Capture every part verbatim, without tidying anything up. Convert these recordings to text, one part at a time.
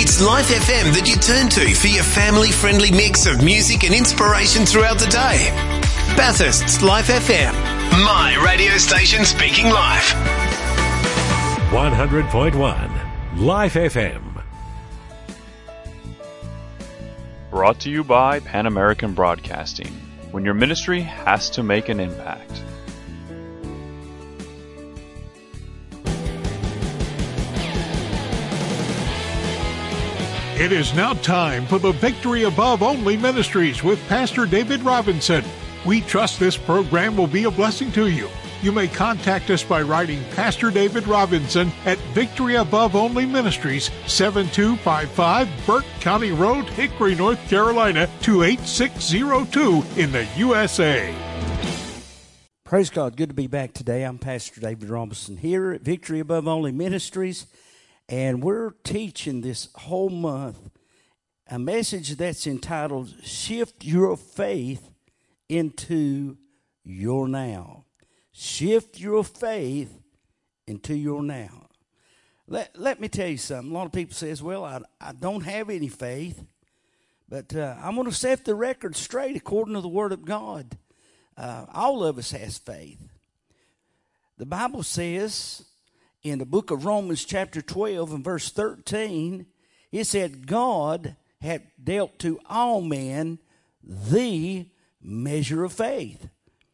It's Life F M that you turn to for your family-friendly mix of music and inspiration throughout the day. Bathurst's Life F M, my radio station speaking life. one hundred point one Life F M. Brought to you by Pan American Broadcasting, when your ministry has to make an impact. It is now time for the Victory Above Only Ministries with Pastor David Robinson. We trust this program will be a blessing to you. You may contact us by writing Pastor David Robinson at Victory Above Only Ministries, seven two five five Burke County Road, Hickory, North Carolina, two eight six zero two in the U S A. Praise God. Good to be back today. I'm Pastor David Robinson here at Victory Above Only Ministries. And we're teaching this whole month a message that's entitled, Shift Your Faith into Your Now. Shift your faith into your now. Let, let me tell you something. A lot of people says, well, I, I don't have any faith. But uh, I'm going to set the record straight according to the Word of God. Uh, all of us has faith. The Bible says in the book of Romans chapter twelve and verse thirteen, it said, God hath dealt to all men the measure of faith.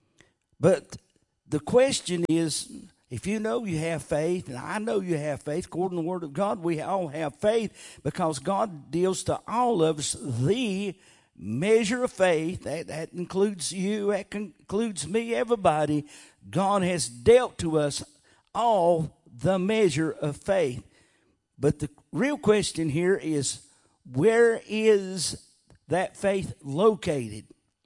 But the question is, if you know you have faith, and I know you have faith, according to the Word of God, we all have faith because God deals to all of us the measure of faith. That, that includes you, that includes me, everybody. God has dealt to us all the measure of faith. But the real question here is, where is that faith located?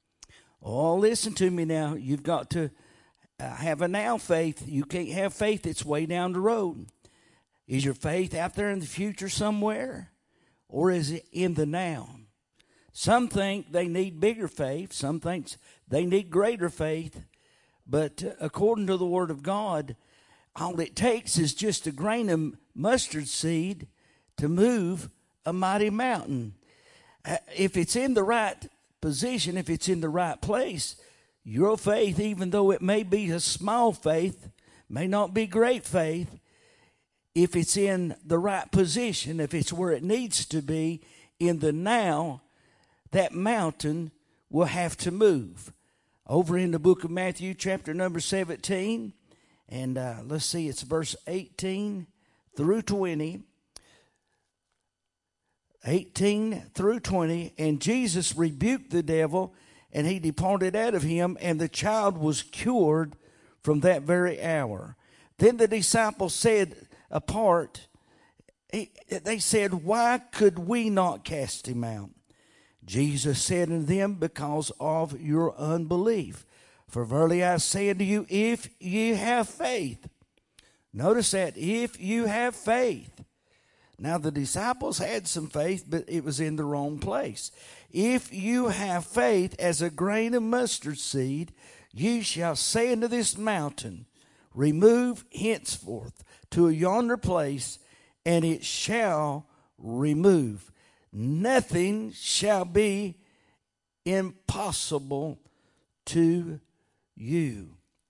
Oh, listen to me now. You've got to uh, have a now faith. You can't have faith that's way down the road. Is your faith out there in the future somewhere? Or is it in the now? Some think they need bigger faith. Some think they need greater faith. But uh, according to the Word of God, all it takes is just a grain of mustard seed to move a mighty mountain. Uh, if it's in the right position, if it's in the right place, your faith, even though it may be a small faith, may not be great faith, if it's in the right position, if it's where it needs to be in the now, that mountain will have to move. Over in the book of Matthew, chapter number seventeen, and uh, let's see, it's verse eighteen through twenty. eighteen through twenty, and Jesus rebuked the devil, and he departed out of him, and the child was cured from that very hour. Then the disciples said apart, they said, why could we not cast him out? Jesus said unto them, because of your unbelief. For verily I say unto you, if you have faith. Notice that, if you have faith. Now the disciples had some faith, but it was in the wrong place. If you have faith as a grain of mustard seed, you shall say unto this mountain, remove henceforth to yonder place, and it shall remove. Nothing shall be impossible to you.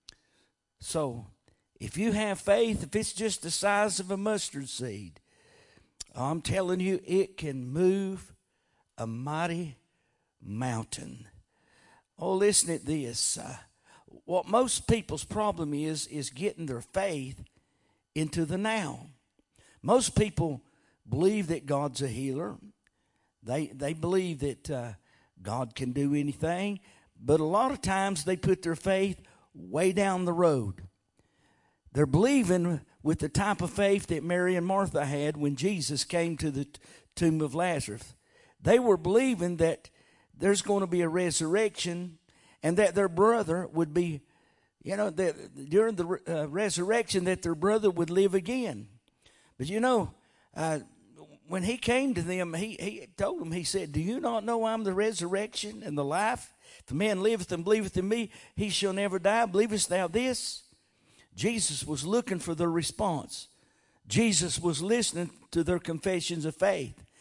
So, if you have faith, if it's just the size of a mustard seed, I'm telling you, it can move a mighty mountain. Oh, listen at this. Uh, what most people's problem is, is getting their faith into the now. Most people believe that God's a healer. They they believe that uh, God can do anything. But a lot of times they put their faith way down the road. They're believing with the type of faith that Mary and Martha had when Jesus came to the tomb of Lazarus. They were believing that there's going to be a resurrection and that their brother would be, you know, that during the uh, resurrection that their brother would live again. But you know, uh, when he came to them, he, he told them, he said, do you not know I'm the resurrection and the life? If a man liveth and believeth in me, he shall never die. Believest thou this? Jesus was looking for their response. Jesus was listening to their confessions of faith.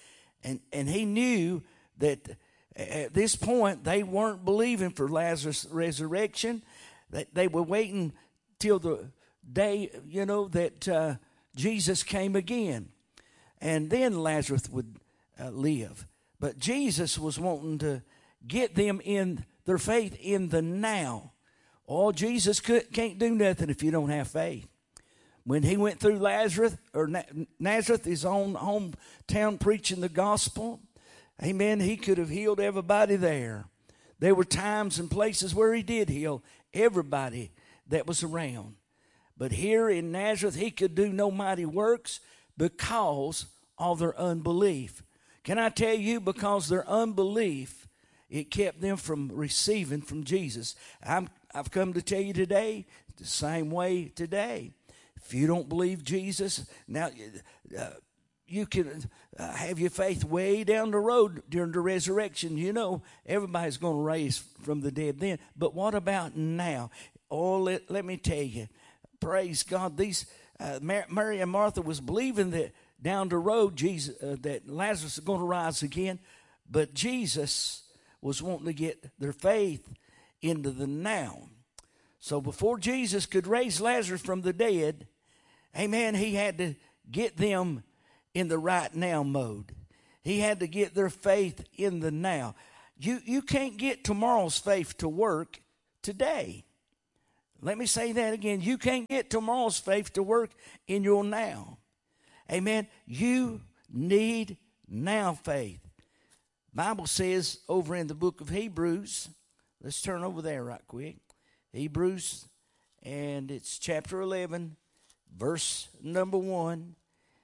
And, and he knew that at this point they weren't believing for Lazarus' resurrection. That they were waiting till the day, you know, that uh, Jesus came again. And then Lazarus would uh, live. But Jesus was wanting to get them in their faith in the now. Oh, Jesus could, can't do nothing if you don't have faith. When he went through Lazarus or Nazareth, his own hometown, preaching the gospel, amen, he could have healed everybody there. There were times and places where he did heal everybody that was around. But here in Nazareth, he could do no mighty works because of their unbelief. Can I tell you, because their unbelief, it kept them from receiving from Jesus. I'm, I've come to tell you today, the same way today. If you don't believe Jesus, now uh, you can uh, have your faith way down the road during the resurrection. You know, everybody's going to raise from the dead then. But what about now? Oh, let, let me tell you, praise God, these uh, Mary and Martha was believing that down the road, Jesus, uh, that Lazarus is going to rise again. But Jesus was wanting to get their faith into the now. So before Jesus could raise Lazarus from the dead, amen, he had to get them in the right now mode. He had to get their faith in the now. You, you can't get tomorrow's faith to work today. Let me say that again. You can't get tomorrow's faith to work in your now. Amen. You need now faith. Bible says over in the book of Hebrews, let's turn over there right quick. Hebrews, and it's chapter eleven, verse number one.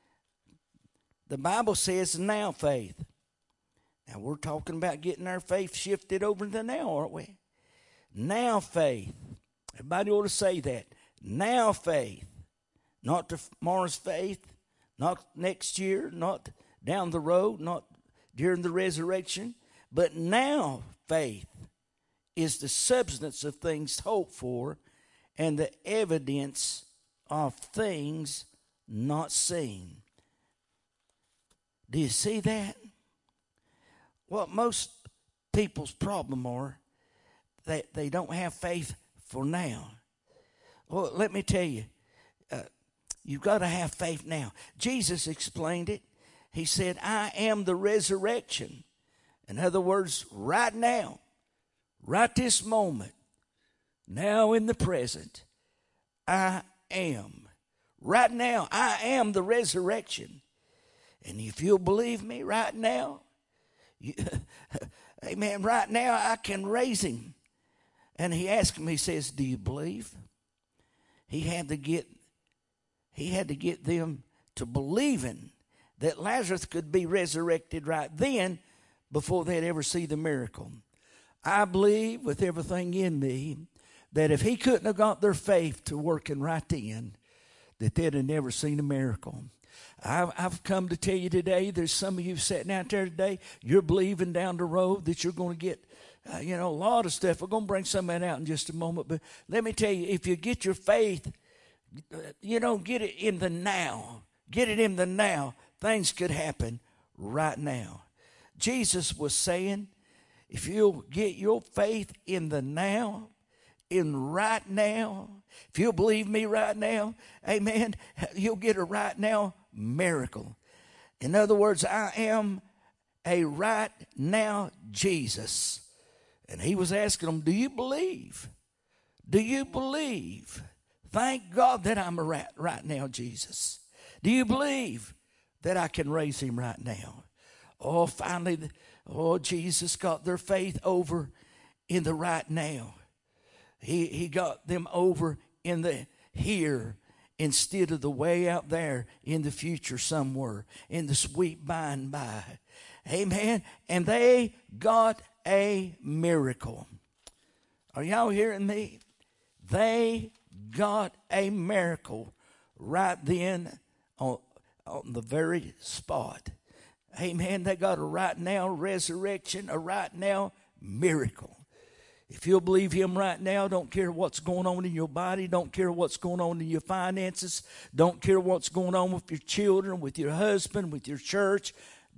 The Bible says now faith. Now we're talking about getting our faith shifted over to now, aren't we? Now faith. Everybody ought to say that. Now faith. Not tomorrow's faith. Not next year, not down the road, not during the resurrection, but now faith is the substance of things hoped for and the evidence of things not seen. Do you see that? What most people's problem are, that they don't have faith for now. Well, let me tell you, uh, you've got to have faith now. Jesus explained it. He said, I am the resurrection. In other words, right now, right this moment, now in the present, I am. Right now, I am the resurrection. And if you'll believe me right now, you, amen, right now I can raise him. And he asked him, he says, do you believe? He had to get, he had to get them to believing that Lazarus could be resurrected right then before they'd ever see the miracle. I believe with everything in me that if he couldn't have got their faith to working right then, that they'd have never seen a miracle. I've, I've come to tell you today, there's some of you sitting out there today, you're believing down the road that you're going to get, uh, you know, a lot of stuff. We're going to bring some of that out in just a moment. But let me tell you, if you get your faith, uh, you know, get it in the now. Get it in the now. Things could happen right now. Jesus was saying, if you'll get your faith in the now, in right now, if you'll believe me right now, amen, you'll get a right now miracle. In other words, I am a right now Jesus. And he was asking them, do you believe? Do you believe? Thank God that I'm a right, right now Jesus. Do you believe that I can raise him right now? Oh, finally, oh, Jesus got their faith over in the right now. He, he got them over in the here instead of the way out there in the future somewhere, in the sweet by and by. Amen. And they got a miracle. Are y'all hearing me? They got a miracle right then on, on the very spot. Amen. They got a right now resurrection, a right now miracle. If you'll believe him right now, don't care what's going on in your body, don't care what's going on in your finances, don't care what's going on with your children, with your husband, with your church.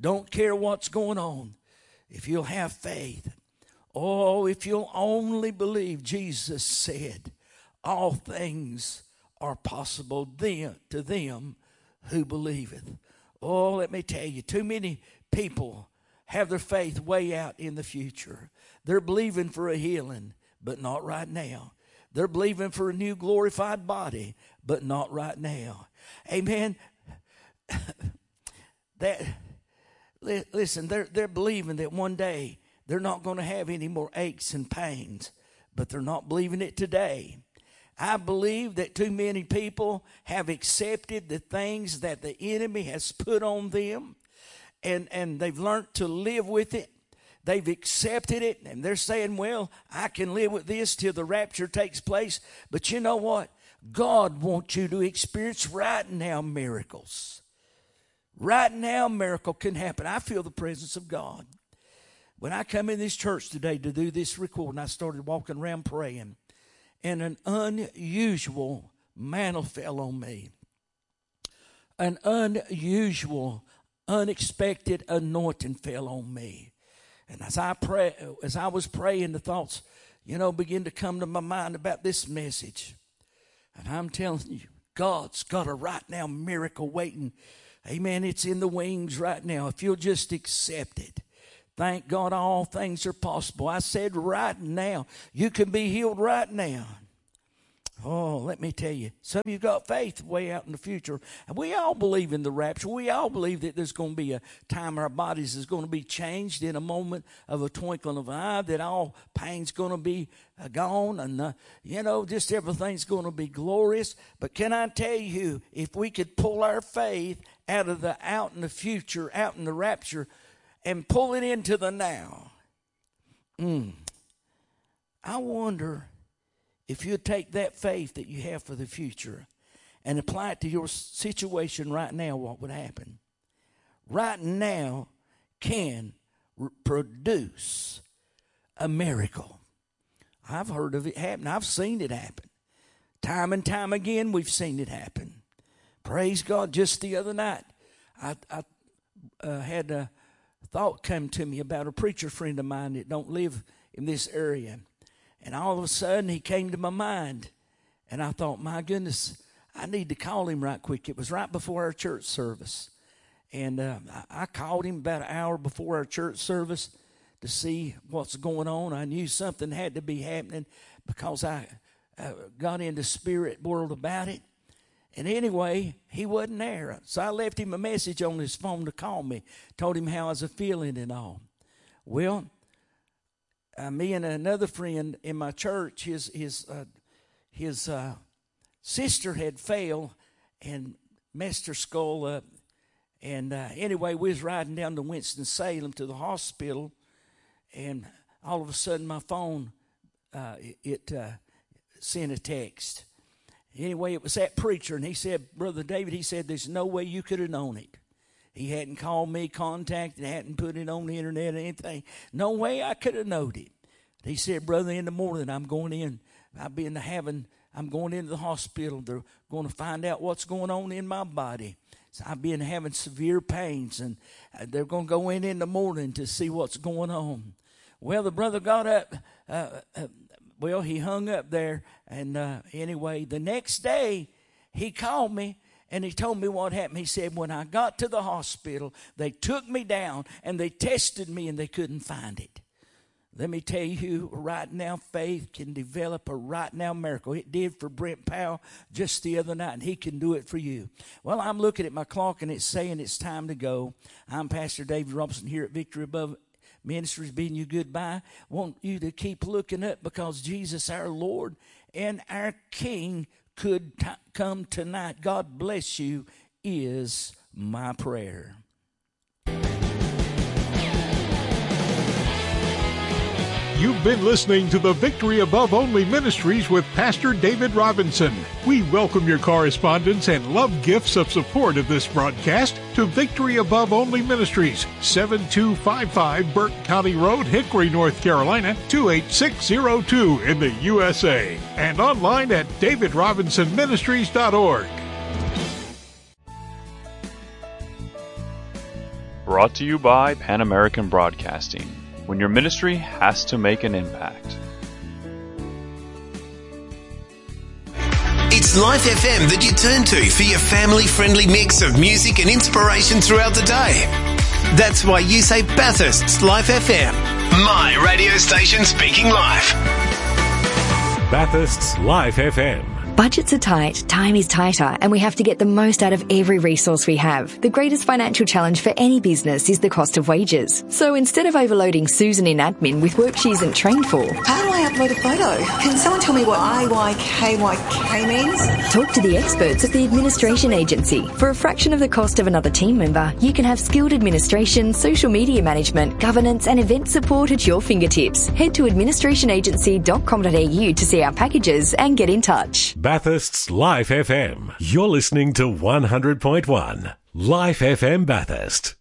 Don't care what's going on. If you'll have faith. Oh, if you'll only believe. Jesus said, all things are possible then to them who believeth. Oh, let me tell you, too many people have their faith way out in the future. They're believing for a healing, but not right now. They're believing for a new glorified body, but not right now. Amen. that listen, they're they're believing that one day they're not going to have any more aches and pains, but they're not believing it today. I believe that too many people have accepted the things that the enemy has put on them, and, and they've learned to live with it. They've accepted it, and they're saying, well, I can live with this till the rapture takes place. But you know what? God wants you to experience right now miracles. Right now, a miracle can happen. I feel the presence of God. When I come in this church today to do this recording, I started walking around praying, and an unusual mantle fell on me. An unusual, unexpected anointing fell on me. And as I pray, as I was praying, the thoughts, you know, began to come to my mind about this message. And I'm telling you, God's got a right now miracle waiting. Amen. It's in the wings right now. If you'll just accept it. Thank God all things are possible. I said right now. You can be healed right now. Oh, let me tell you. Some of you got faith way out in the future. And we all believe in the rapture. We all believe that there's going to be a time our bodies is going to be changed in a moment of a twinkling of an eye, that all pain's going to be uh, gone, and, uh, you know, just everything's going to be glorious. But can I tell you, if we could pull our faith out of the out in the future, out in the rapture, and pull it into the now, mm, I wonder if you take that faith that you have for the future and apply it to your situation right now, what would happen? Right now can r- produce a miracle. I've heard of it happen. I've seen it happen. Time and time again, we've seen it happen. Praise God. Just the other night, I, I uh, had a thought come to me about a preacher friend of mine that don't live in this area. And all of a sudden, he came to my mind. And I thought, my goodness, I need to call him right quick. It was right before our church service. And uh, I, I called him about an hour before our church service to see what's going on. I knew something had to be happening because I uh, got into spirit world about it. And anyway, he wasn't there. So I left him a message on his phone to call me. Told him how I was feeling and all. Well, Uh, me and another friend in my church, his his uh, his uh, sister had failed and messed her skull up. And uh, anyway, we was riding down to Winston-Salem to the hospital, and all of a sudden my phone, uh, it, it uh, sent a text. Anyway, it was that preacher, and he said, Brother David, he said, there's no way you could have known it. He hadn't called me, contacted, hadn't put it on the internet or anything. No way I could have known it. He said, brother, in the morning I'm going in. I'll be in the having, I'm going into the hospital. They're going to find out what's going on in my body. So I've been having severe pains, and they're going to go in in the morning to see what's going on. Well, the brother got up. Uh, uh, well, he hung up there. And uh, anyway, the next day he called me. And he told me what happened. He said, when I got to the hospital, they took me down and they tested me and they couldn't find it. Let me tell you, right now, faith can develop a right now miracle. It did for Brent Powell just the other night, and he can do it for you. Well, I'm looking at my clock and it's saying it's time to go. I'm Pastor David Robinson here at Victory Above Ministries, bidding you goodbye. Want you to keep looking up, because Jesus, our Lord and our King, could t- come tonight. God bless you is my prayer. You've been listening to the Victory Above Only Ministries with Pastor David Robinson. We welcome your correspondence and love gifts of support of this broadcast to Victory Above Only Ministries, seven two five five Burke County Road, Hickory, North Carolina, two eight six zero two in the U S A, and online at david robinson ministries dot org. Brought to you by Pan American Broadcasting, when your ministry has to make an impact. It's Life F M that you turn to for your family-friendly mix of music and inspiration throughout the day. That's why you say Bathurst's Life F M, my radio station speaking life. Bathurst's Life F M. Budgets are tight, time is tighter, and we have to get the most out of every resource we have. The greatest financial challenge for any business is the cost of wages. So instead of overloading Susan in admin with work she isn't trained for, how do I upload a photo? Can someone tell me what I Y K Y K means? Talk to the experts at the Administration Agency. For a fraction of the cost of another team member, you can have skilled administration, social media management, governance, and event support at your fingertips. Head to administration agency dot com dot a u to see our packages and get in touch. Bathurst's Life F M. You're listening to one hundred point one Life F M Bathurst.